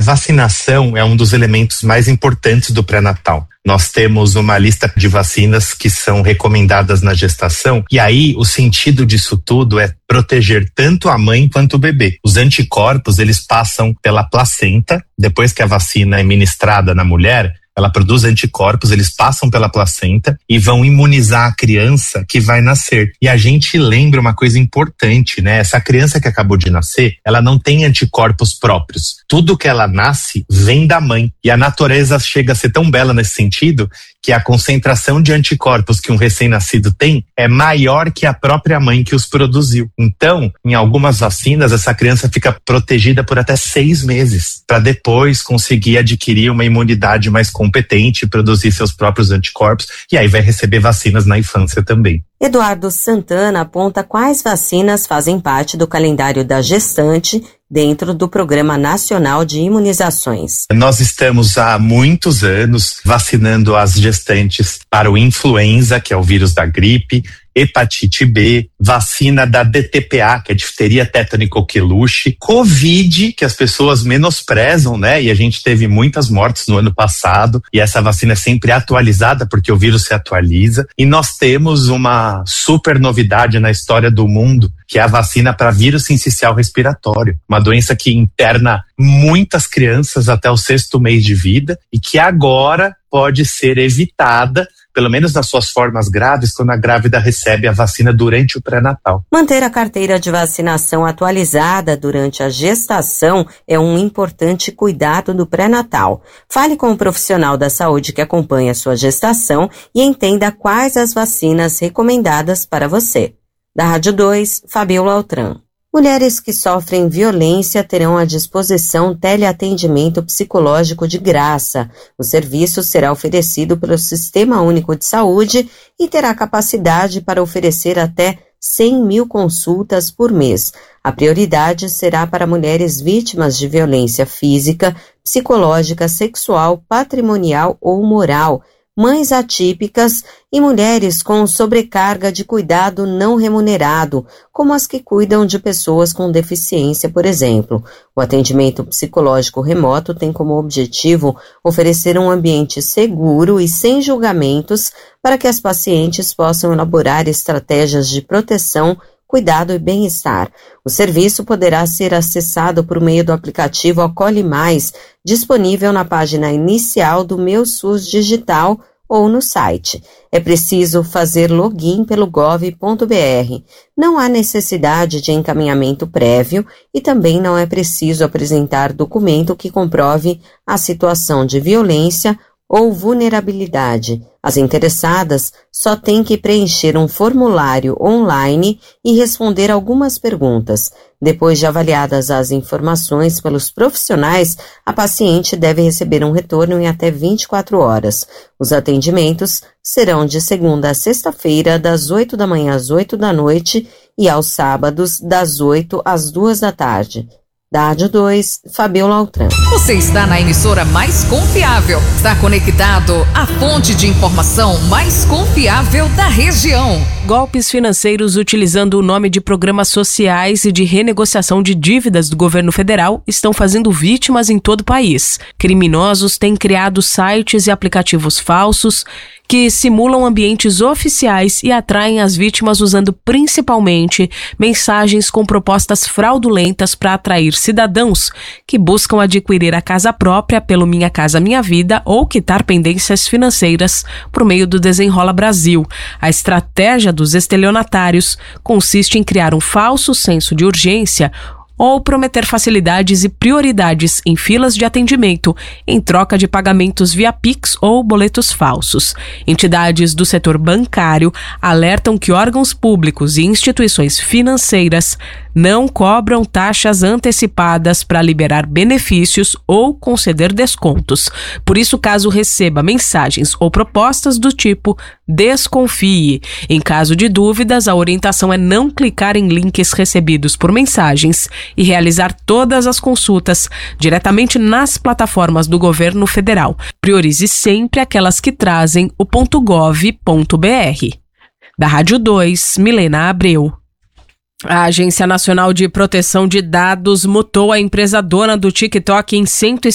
vacinação é um dos elementos mais importantes do pré-natal. Nós temos uma lista de vacinas que são recomendadas na gestação, e aí o sentido disso tudo é proteger tanto a mãe quanto o bebê. Os anticorpos, eles passam pela placenta, depois que a vacina é ministrada na mulher, ela produz anticorpos, eles passam pela placenta e vão imunizar a criança que vai nascer. E a gente lembra uma coisa importante, né? Essa criança que acabou de nascer, ela não tem anticorpos próprios. Tudo que ela nasce vem da mãe. E a natureza chega a ser tão bela nesse sentido que a concentração de anticorpos que um recém-nascido tem é maior que a própria mãe que os produziu. Então, em algumas vacinas, essa criança fica protegida por até 6 meses, para depois conseguir adquirir uma imunidade mais competente e produzir seus próprios anticorpos, e aí vai receber vacinas na infância também. Eduardo Santana aponta quais vacinas fazem parte do calendário da gestante dentro do Programa Nacional de Imunizações. Nós estamos há muitos anos vacinando as gestantes para o influenza, que é o vírus da gripe, hepatite B, vacina da DTPA, que é difteria, tétano e coqueluche, Covid, que as pessoas menosprezam, né? E a gente teve muitas mortes no ano passado, e essa vacina é sempre atualizada, porque o vírus se atualiza. E nós temos uma super novidade na história do mundo, que é a vacina para vírus sincicial respiratório, uma doença que interna muitas crianças até o 6º mês de vida e que agora pode ser evitada, pelo menos nas suas formas graves, quando a grávida recebe a vacina durante o pré-natal. Manter a carteira de vacinação atualizada durante a gestação é um importante cuidado do pré-natal. Fale com o profissional da saúde que acompanha a sua gestação e entenda quais as vacinas recomendadas para você. Da Rádio 2, Fabiola Altran. Mulheres que sofrem violência terão à disposição teleatendimento psicológico de graça. O serviço será oferecido pelo Sistema Único de Saúde e terá capacidade para oferecer até 100 mil consultas por mês. A prioridade será para mulheres vítimas de violência física, psicológica, sexual, patrimonial ou moral, mães atípicas e mulheres com sobrecarga de cuidado não remunerado, como as que cuidam de pessoas com deficiência, por exemplo. O atendimento psicológico remoto tem como objetivo oferecer um ambiente seguro e sem julgamentos para que as pacientes possam elaborar estratégias de proteção, cuidado e bem-estar. O serviço poderá ser acessado por meio do aplicativo Acolhe Mais, disponível na página inicial do Meu SUS Digital ou no site. É preciso fazer login pelo gov.br. Não há necessidade de encaminhamento prévio e também não é preciso apresentar documento que comprove a situação de violência ou vulnerabilidade. As interessadas só têm que preencher um formulário online e responder algumas perguntas. Depois de avaliadas as informações pelos profissionais, a paciente deve receber um retorno em até 24 horas. Os atendimentos serão de segunda a sexta-feira, das 8 da manhã às 8 da noite e aos sábados, das 8 às 2 da tarde. Da Rádio 2, Fabiola Altran. Você está na emissora mais confiável. Está conectado à fonte de informação mais confiável da região. Golpes financeiros utilizando o nome de programas sociais e de renegociação de dívidas do governo federal estão fazendo vítimas em todo o país. Criminosos têm criado sites e aplicativos falsos que simulam ambientes oficiais e atraem as vítimas usando principalmente mensagens com propostas fraudulentas para atrair cidadãos que buscam adquirir a casa própria pelo Minha Casa Minha Vida ou quitar pendências financeiras por meio do Desenrola Brasil. A estratégia dos estelionatários consiste em criar um falso senso de urgência ou prometer facilidades e prioridades em filas de atendimento em troca de pagamentos via Pix ou boletos falsos. Entidades do setor bancário alertam que órgãos públicos e instituições financeiras não cobram taxas antecipadas para liberar benefícios ou conceder descontos. Por isso, caso receba mensagens ou propostas do tipo desconfie. Em caso de dúvidas, a orientação é não clicar em links recebidos por mensagens e realizar todas as consultas diretamente nas plataformas do governo federal. Priorize sempre aquelas que trazem o .gov.br. Da Rádio 2, Milena Abreu. A Agência Nacional de Proteção de Dados multou a empresa dona do TikTok em